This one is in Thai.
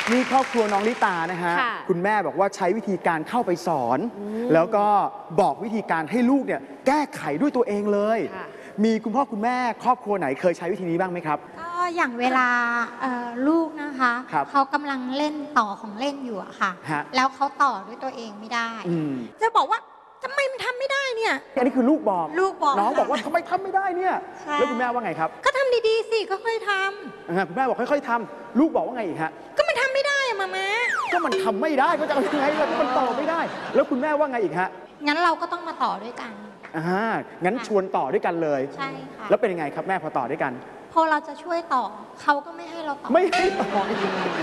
นี่ครอบครัวน้องลิตานะฮะคุณแม่บอกว่าใช้วิธีการเข้าไปสอนแล้วก็บอกวิธีการให้ลูกเนี่ยแก้ไขด้วยตัวเองเลยมีคุณพ่อคุณแม่ครอบครัวไหนเคยใช้วิธีนี้บ้างไหมครับก็อย่างเวลาลูกนะคะเขากำลังเล่นต่อของเล่นอยู่อะค่ะแล้วเขาต่อด้วยตัวเองไม่ได้จะบอกว่าทำไมมันทำไม่ได้เนี่ยอันนี้คือลูกบอกน้องบอกว่าทำไมทำไม่ได้เนี่ยแล้วคุณแม่ว่าไงครับก็ทำดีๆสิค่อยๆทำคุณแม่บอกค่อยๆทำลูกบอกว่าไงอีกฮะก็มันทำไม่ได้อะมาม่าก็มันทำไม่ได้ก็จะเอายังไงล่ะมันต่อไม่ได้แล้วคุณแม่ว่าไงอีกฮะงั้นเราก็ต้องมาต่อด้วยกันงั้นชวนต่อด้วยกันเลยใช่ค่ะแล้วเป็นยังไงครับแม่พอต่อด้วยกันพอเราจะช่วยต่อเขาก็ไม่ให้เราต่อไม่ให้ต่อ